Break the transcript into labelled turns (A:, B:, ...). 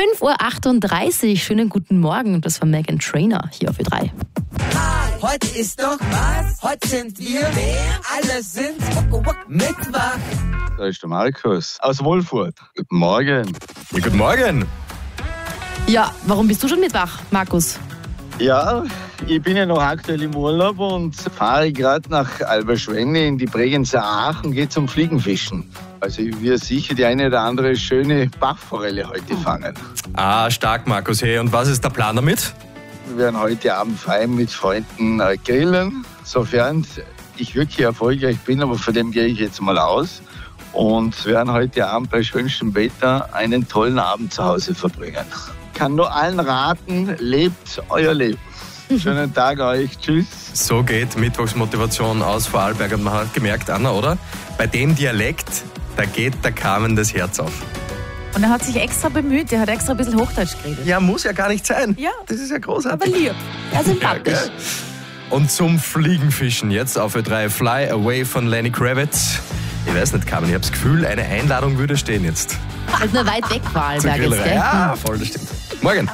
A: 5:38 Uhr, schönen guten Morgen. Das war Meghan Trainor hier auf Ö3.
B: Heute ist doch was, heute sind wir alle sind mitwach.
C: Da ist der Markus aus Wolfurt. Guten Morgen.
D: Ja, guten Morgen.
A: Ja, warum bist du schon mit wach, Markus?
C: Ja, ich bin ja noch aktuell im Urlaub und fahre gerade nach Alberschwenne in die Bregenzer Aachen, gehe zum Fliegenfischen. Also ich will sicher die eine oder andere schöne Bachforelle heute fangen.
D: Ah, stark, Markus. Hey, und was ist der Plan damit?
C: Wir werden heute Abend feiern mit Freunden grillen, sofern ich wirklich erfolgreich bin, aber von dem gehe ich jetzt mal aus. Und werden heute Abend bei schönstem Wetter einen tollen Abend zu Hause verbringen. Kann nur allen raten, lebt euer Leben. Schönen Tag euch, tschüss.
D: So geht Mittwochsmotivation aus Vorarlberg. Und man hat gemerkt, Anna, oder? Bei dem Dialekt, da geht der Carmen das Herz auf.
E: Und er hat sich extra bemüht, er hat extra ein bisschen Hochdeutsch geredet.
D: Ja, muss ja gar nicht sein.
E: Ja.
D: Das ist ja großartig.
E: Aber lieb, ja, sympathisch.
D: Ja, und zum Fliegenfischen jetzt auf Ö3 Fly Away von Lenny Kravitz. Ich weiß nicht, Carmen, ich habe das Gefühl, eine Einladung würde stehen jetzt.
A: Weil nur weit weg war,
D: Zur
A: Vorarlberg jetzt,
D: Grillerei.
A: gell?
D: Ja, voll, das stimmt. Morgen.